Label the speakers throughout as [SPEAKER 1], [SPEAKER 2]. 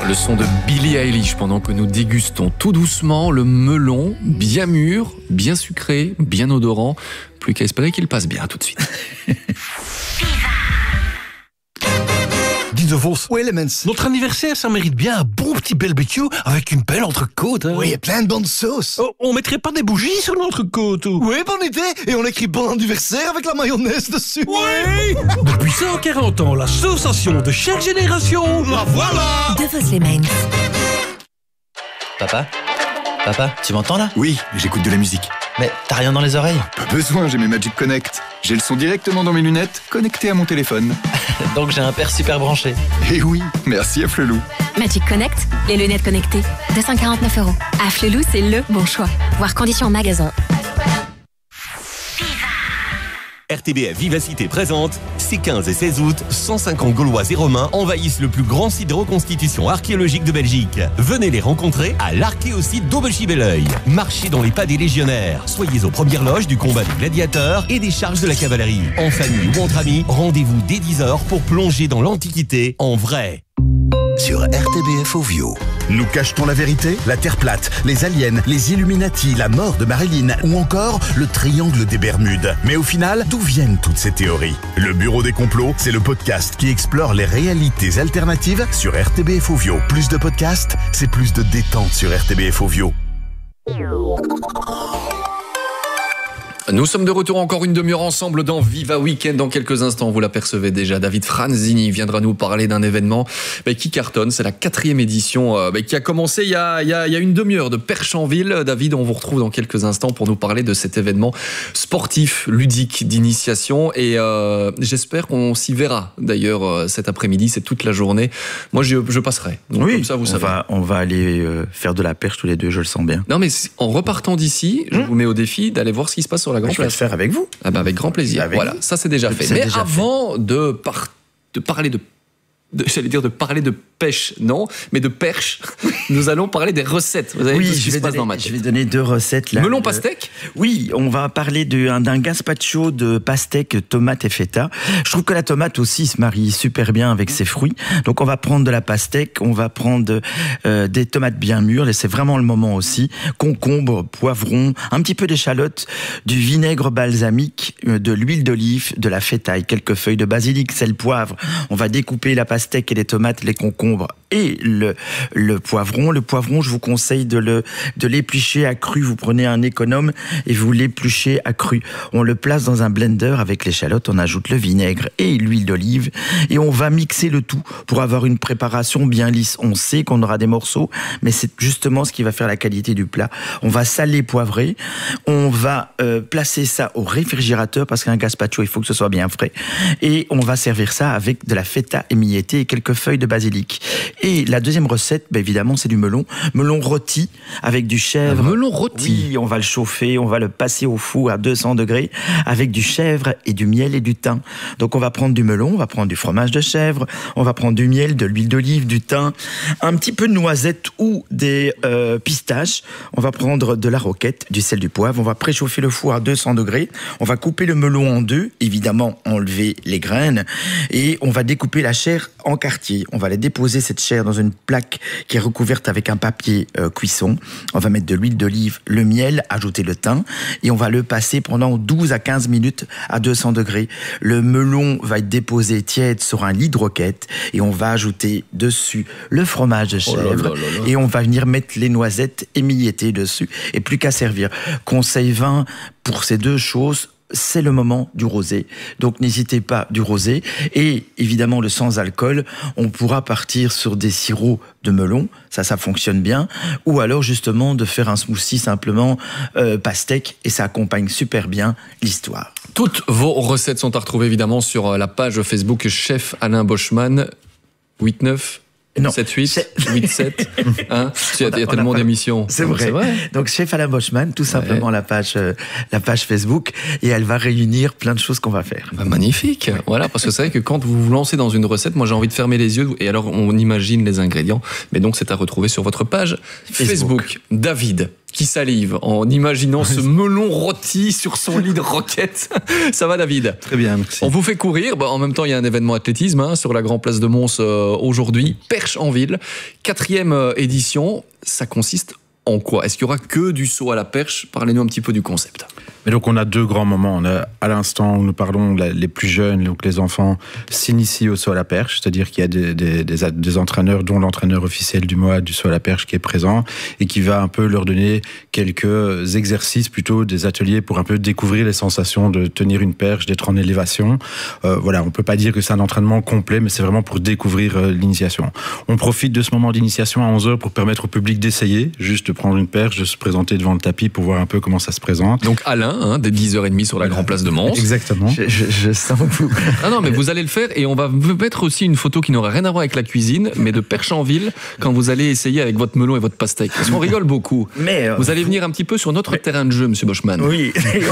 [SPEAKER 1] Le son de Billie Eilish pendant que nous dégustons tout doucement le melon, bien mûr, bien sucré, bien odorant. Plus qu'à espérer qu'il passe bien tout de suite.
[SPEAKER 2] Guy de Vos,
[SPEAKER 3] Oui, Elements.
[SPEAKER 2] notre anniversaire, ça mérite bien un bon petit barbecue avec une belle entrecôte. Hein.
[SPEAKER 3] Oui, et plein de bonnes sauces.
[SPEAKER 2] Oh, on mettrait pas des bougies sur l'entrecôte ou...
[SPEAKER 3] Oui, bonne idée. Et on écrit bon anniversaire avec la mayonnaise dessus.
[SPEAKER 2] Oui. Depuis 140 ans, l'association de chaque génération. La voilà.
[SPEAKER 4] De Vos les Mains.
[SPEAKER 5] Papa, tu m'entends là?
[SPEAKER 6] Oui, j'écoute de la musique.
[SPEAKER 5] Mais t'as rien dans les oreilles?
[SPEAKER 6] Pas besoin, j'ai mes Magic Connect. J'ai le son directement dans mes lunettes, connecté à mon téléphone.
[SPEAKER 5] Donc j'ai un père super branché.
[SPEAKER 6] Et oui, merci à Flelou.
[SPEAKER 4] Magic Connect, les lunettes connectées. 249 €. À Flelou, c'est le bon choix. Voir conditions en magasin.
[SPEAKER 7] RTBF Vivacité présente, ces 15 et 16 août, 150 Gaulois et Romains envahissent le plus grand site de reconstitution archéologique de Belgique. Venez les rencontrer à l'archéosite d'Aubechy-Belleuil. Marchez dans les pas des légionnaires. Soyez aux premières loges du combat des gladiateurs et des charges de la cavalerie. En famille ou entre amis, rendez-vous dès 10h pour plonger dans l'Antiquité en vrai.
[SPEAKER 8] Sur RTBF Ovio. Nous cachetons la vérité, la Terre plate, les aliens, les Illuminati, la mort de Marilyn ou encore le triangle des Bermudes. Mais au final, d'où viennent toutes ces théories? Le Bureau des complots, c'est le podcast qui explore les réalités alternatives sur RTBF Ovio. Plus de podcasts, c'est plus de détente sur RTBF Ovio.
[SPEAKER 1] Nous sommes de retour encore une demi-heure ensemble dans Viva Weekend. Dans quelques instants, vous l'apercevez déjà, David Franzini viendra nous parler d'un événement qui cartonne. C'est la 4e édition qui a commencé il y a une demi-heure de Perche-en-Ville. David, on vous retrouve dans quelques instants pour nous parler de cet événement sportif, ludique, d'initiation. Et j'espère qu'on s'y verra d'ailleurs cet après-midi. C'est toute la journée. Moi, je passerai. Donc,
[SPEAKER 9] oui,
[SPEAKER 1] comme ça, vous savez.
[SPEAKER 9] On va aller faire de la perche tous les deux, je le sens bien.
[SPEAKER 1] Non, mais en repartant d'ici, je vous mets au défi d'aller voir ce qui se passe sur la grande
[SPEAKER 9] Je vais le
[SPEAKER 1] place.
[SPEAKER 9] faire avec vous.
[SPEAKER 1] Ah ben avec grand plaisir.
[SPEAKER 9] Avec
[SPEAKER 1] voilà,
[SPEAKER 9] vous.
[SPEAKER 1] ça c'est déjà fait.
[SPEAKER 9] C'est
[SPEAKER 1] Mais
[SPEAKER 9] déjà
[SPEAKER 1] avant de parler de parler de pêche, non, mais de perche, nous allons parler des recettes. Vous avez vu ce qui se passe dans ma tête.
[SPEAKER 9] Je vais donner 2 recettes là.
[SPEAKER 1] Melon pastèque.
[SPEAKER 9] Oui, on va parler d'un gazpacho de pastèque, tomate et feta. Je trouve que la tomate aussi se marie super bien avec ses fruits. Donc on va prendre de la pastèque, on va prendre des tomates bien mûres, et c'est vraiment le moment aussi. Concombre, poivron, un petit peu d'échalote, du vinaigre balsamique, de l'huile d'olive, de la feta et quelques feuilles de basilic, sel, poivre. On va découper la pastèque et les tomates, les concombres et le poivron. Le poivron, je vous conseille de l'éplucher à cru. Vous prenez un économe et vous l'épluchez à cru. On le place dans un blender avec l'échalote, on ajoute le vinaigre et l'huile d'olive et on va mixer le tout pour avoir une préparation bien lisse. On sait qu'on aura des morceaux, mais c'est justement ce qui va faire la qualité du plat. On va saler, poivrer, on va placer ça au réfrigérateur parce qu'un gazpacho, il faut que ce soit bien frais, et on va servir ça avec de la feta émiettée et quelques feuilles de basilic. Et la deuxième recette, évidemment, c'est du melon rôti avec du chèvre.
[SPEAKER 1] Un melon rôti.
[SPEAKER 9] Oui, on va le chauffer, on va le passer au four à 200 degrés avec du chèvre et du miel et du thym. Donc on va prendre du melon, on va prendre du fromage de chèvre, on va prendre du miel, de l'huile d'olive, du thym, un petit peu de noisette ou des pistaches. On va prendre de la roquette, du sel, du poivre. On va préchauffer le four à 200 degrés. On va couper le melon en 2, évidemment enlever les graines, et on va découper la chair en quartiers. On va les déposer cette chair dans une plaque qui est recouverte avec un papier cuisson. On va mettre de l'huile d'olive, le miel, ajouter le thym et on va le passer pendant 12 à 15 minutes à 200 degrés. Le melon va être déposé tiède sur un lit de roquette et on va ajouter dessus le fromage de chèvre et on va venir mettre les noisettes émiettées dessus et plus qu'à servir. Conseil 20 pour ces deux choses. C'est le moment du rosé. Donc n'hésitez pas, du rosé. Et évidemment, le sans-alcool, on pourra partir sur des sirops de melon, ça fonctionne bien. Ou alors justement de faire un smoothie simplement pastèque, et ça accompagne super bien l'histoire.
[SPEAKER 1] Toutes vos recettes sont à retrouver évidemment sur la page Facebook Chef Alain Boschman 89
[SPEAKER 9] Non.
[SPEAKER 1] 7-8, 8-7, hein, il y a tellement d'émissions.
[SPEAKER 9] C'est vrai. Donc, Chef Alain Boschman, tout simplement la page Facebook, et elle va réunir plein de choses qu'on va faire.
[SPEAKER 1] Bah, magnifique. Ouais. Voilà, parce que c'est vrai que quand vous vous lancez dans une recette, moi j'ai envie de fermer les yeux, et alors on imagine les ingrédients, mais donc c'est à retrouver sur votre page Facebook. David, qui salive en imaginant ce melon rôti sur son lit de roquette. Ça va, David?
[SPEAKER 10] Très bien, merci.
[SPEAKER 1] On vous fait courir. En même temps, il y a un événement athlétisme sur la Grand Place de Mons aujourd'hui. Perche en ville, 4e édition. Ça consiste en quoi? Est-ce qu'il y aura que du saut à la perche? Parlez-nous un petit peu du concept.
[SPEAKER 10] Mais donc on a 2 grands moments. On a à l'instant où nous parlons, les plus jeunes, donc les enfants, s'initient au saut à la perche, c'est-à-dire qu'il y a des entraîneurs, dont l'entraîneur officiel du MOAD du saut à la perche qui est présent et qui va un peu leur donner quelques exercices, plutôt des ateliers pour un peu découvrir les sensations de tenir une perche, d'être en élévation. Voilà, on peut pas dire que c'est un entraînement complet, mais c'est vraiment pour découvrir l'initiation. On profite de ce moment d'initiation à 11h pour permettre au public d'essayer, juste de prendre une perche, de se présenter devant le tapis pour voir un peu comment ça se présente.
[SPEAKER 1] Donc Alain, dès 10h30 sur la Grand Place de Mons.
[SPEAKER 10] Exactement.
[SPEAKER 9] Je sens vous.
[SPEAKER 1] Ah non, mais vous allez le faire et on va vous mettre aussi une photo qui n'aura rien à voir avec la cuisine, mais de perche en ville quand vous allez essayer avec votre melon et votre pastèque. Parce qu'on rigole beaucoup. Mais vous allez venir un petit peu sur notre terrain de jeu, Monsieur Boschman.
[SPEAKER 9] Oui.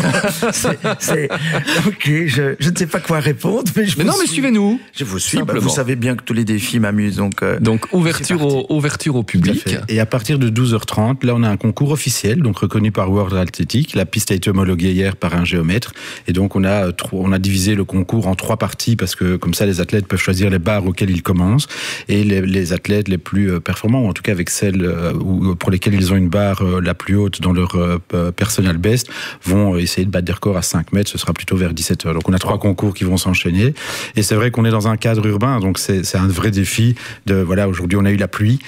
[SPEAKER 9] Ok, je ne sais pas quoi répondre, mais
[SPEAKER 1] non, mais suivez-nous.
[SPEAKER 9] Je vous suis. Vous savez bien que tous les défis m'amusent,
[SPEAKER 1] donc ouverture au public.
[SPEAKER 10] Et à partir de 12h30, là, on a un concours officiel, donc reconnu par World Athletic. La piste a été homologuée hier par un géomètre. Et donc, on a divisé le concours en 3 parties parce que, comme ça, les athlètes peuvent choisir les barres auxquelles ils commencent. Et les athlètes les plus performants, ou en tout cas avec celles pour lesquelles ils ont une barre la plus haute dans leur personal best, vont essayer de battre des records à 5 mètres. Ce sera plutôt vers 17h. Donc, on a 3 concours qui vont s'enchaîner. Et c'est vrai qu'on est dans un cadre urbain. Donc, c'est un vrai défi voilà, aujourd'hui, on a eu la pluie.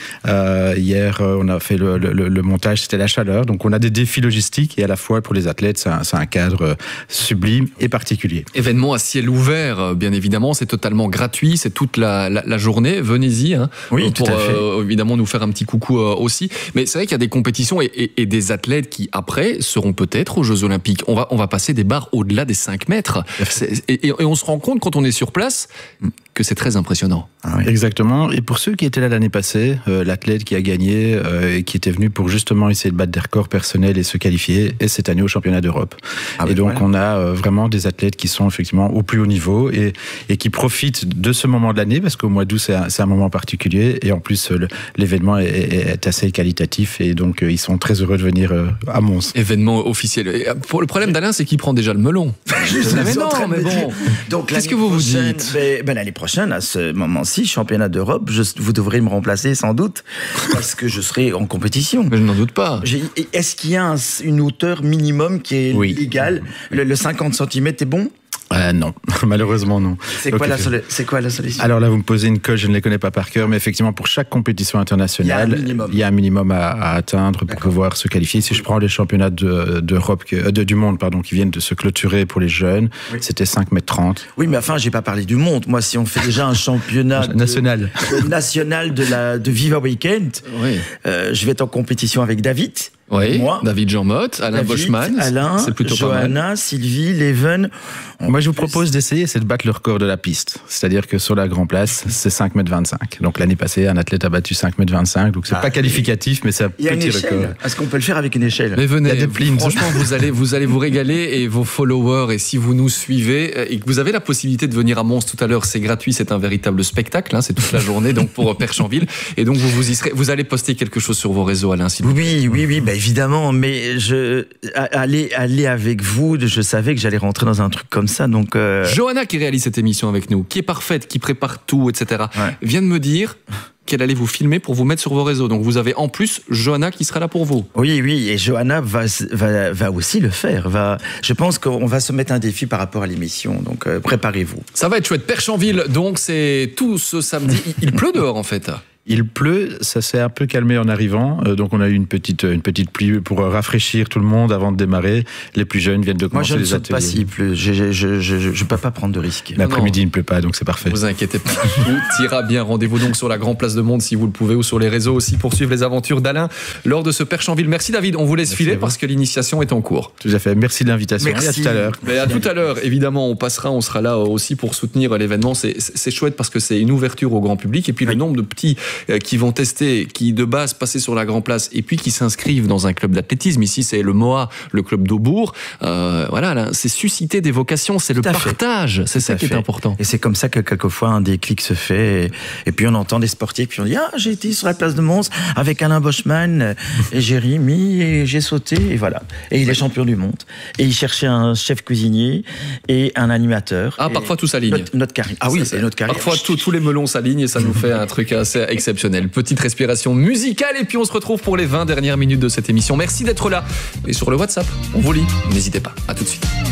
[SPEAKER 10] Hier, on a fait le montage, c'était la chaleur. Donc, on a des défis logistiques et à la fois pour les athlètes, c'est un cadre sublime et particulier.
[SPEAKER 1] Événement à ciel ouvert, bien évidemment, c'est totalement gratuit, c'est toute la journée. Venez-y,
[SPEAKER 9] oui,
[SPEAKER 1] pour évidemment nous faire un petit coucou aussi. Mais c'est vrai qu'il y a des compétitions et des athlètes qui après seront peut-être aux Jeux Olympiques. On va passer des barres au-delà des 5 mètres. Et on se rend compte quand on est sur place que c'est très impressionnant.
[SPEAKER 10] Ah oui. Exactement. Et pour ceux qui étaient là l'année passée, l'athlète qui a gagné et qui était venu pour justement essayer de battre des records personnels et se qualifier, est cette année au championnat d'Europe. Et donc on a vraiment des athlètes qui sont effectivement au plus haut niveau et qui profitent de ce moment de l'année parce qu'au mois d'août c'est un moment particulier et en plus l'événement est assez qualitatif et donc ils sont très heureux de venir à Mons.
[SPEAKER 1] Événement officiel. Et pour le problème d'Alain, c'est qu'il prend déjà le melon. Mais non, mais bon.
[SPEAKER 9] Donc
[SPEAKER 1] qu'est-ce que vous dites?
[SPEAKER 9] L'année prochaine, à ce moment-ci, championnat d'Europe, vous devrez me remplacer sans doute parce que je serai en compétition.
[SPEAKER 1] Mais je n'en doute pas.
[SPEAKER 9] Est-ce qu'il y a une hauteur minimum qui est légale? Le 50 cm est bon?
[SPEAKER 10] Non, malheureusement non.
[SPEAKER 9] C'est quoi la solution?
[SPEAKER 10] Alors là, vous me posez une coche, je ne les connais pas par cœur, mais effectivement, pour chaque compétition internationale, il y a un minimum à atteindre pour pouvoir se qualifier. Si je prends les championnats d'Europe, du monde, qui viennent de se clôturer pour les jeunes, c'était 5,30 m.
[SPEAKER 9] Oui, mais enfin, j'ai pas parlé du monde. Moi, si on fait déjà un championnat
[SPEAKER 10] national
[SPEAKER 9] de Viva Weekend, je vais être en compétition avec David.
[SPEAKER 1] Oui,
[SPEAKER 9] moi,
[SPEAKER 1] David Jean-Motte, Alain Boschman,
[SPEAKER 9] Alain,
[SPEAKER 1] c'est plutôt
[SPEAKER 9] Johanna,
[SPEAKER 1] pas mal.
[SPEAKER 9] Sylvie, Leven.
[SPEAKER 10] Moi, je vous propose d'essayer, c'est de battre le record de la piste. C'est-à-dire que sur la Grand Place, c'est 5,25 m. Donc l'année passée, un athlète a battu 5,25 m. Donc c'est pas qualificatif, mais c'est un petit record.
[SPEAKER 9] Est-ce qu'on peut le faire avec une échelle?
[SPEAKER 1] Mais venez, franchement, vous allez vous régaler et vos followers. Et si vous nous suivez et que vous avez la possibilité de venir à Mons tout à l'heure, c'est gratuit, c'est un véritable spectacle. C'est toute la journée, donc pour Perche-en-Ville. Et donc vous y serez. Vous allez poster quelque chose sur vos réseaux, Alain.
[SPEAKER 9] Oui, évidemment. Mais aller avec vous, je savais que j'allais rentrer dans un truc comme ça, donc.
[SPEAKER 1] Johanna, qui réalise cette émission avec nous, qui est parfaite, qui prépare tout, etc., vient de me dire qu'elle allait vous filmer pour vous mettre sur vos réseaux. Donc vous avez en plus Johanna qui sera là pour vous.
[SPEAKER 9] Oui, et Johanna va aussi le faire. Je pense qu'on va se mettre un défi par rapport à l'émission, donc préparez-vous.
[SPEAKER 1] Ça va être chouette. Perche-en-Ville, donc c'est tout ce samedi. Il pleut dehors en fait.
[SPEAKER 10] Il pleut, ça s'est un peu calmé en arrivant, donc on a eu une petite pluie pour rafraîchir tout le monde avant de démarrer. Les plus jeunes viennent de commencer les ateliers.
[SPEAKER 9] Moi, je ne saute pas s'il pleut, je ne peux pas prendre de risques.
[SPEAKER 10] L'après-midi, il ne pleut pas, donc c'est parfait.
[SPEAKER 1] Ne vous inquiétez pas, tout ira bien. Rendez-vous donc sur la Grand Place de Mons si vous le pouvez, ou sur les réseaux aussi pour suivre les aventures d'Alain lors de ce Perche-en-Ville. Merci David, on vous laisse filer parce que l'initiation est en cours.
[SPEAKER 10] Tout à fait, merci de l'invitation.
[SPEAKER 9] Merci.
[SPEAKER 10] Et à tout à l'heure.
[SPEAKER 1] Mais à tout à l'heure, évidemment, on sera là aussi pour soutenir l'événement. C'est chouette parce que c'est une ouverture au grand public et puis le nombre de petits qui vont tester, qui de base passaient sur la Grand Place et puis qui s'inscrivent dans un club d'athlétisme. Ici, c'est le MOA, le club d'Aubourg. Voilà, là, c'est susciter des vocations, c'est le partage. C'est ça qui est important.
[SPEAKER 9] Et c'est comme ça que quelquefois un déclic se fait. Et puis on entend des sportifs, puis on dit j'ai été sur la place de Mons avec Alain Boschmann et Jérémy et j'ai sauté et voilà. Et il est champion du monde. Et il cherchait un chef cuisinier et un animateur.
[SPEAKER 1] Parfois tout s'aligne.
[SPEAKER 9] Notre carrière. Ah oui, c'est notre carrière.
[SPEAKER 1] Parfois tous les melons s'alignent et ça nous fait un truc assez exceptionnel. Petite respiration musicale et puis on se retrouve pour les 20 dernières minutes de cette émission. Merci d'être là. Et sur le WhatsApp, on vous lit. N'hésitez pas. À tout de suite.